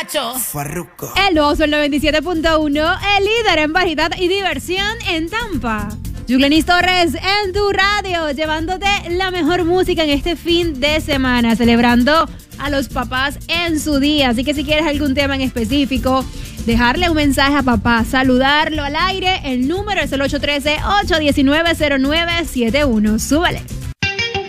borracho. Farruko. El Nuevo Sol 97.1, el líder en variedad y diversión en Tampa. Yuglenis Torres en tu radio, llevándote la mejor música en este fin de semana, celebrando a los papás en su día. Así que si quieres algún tema en específico, dejarle un mensaje a papá, saludarlo al aire, el número es el 813-819-0971. Súbale.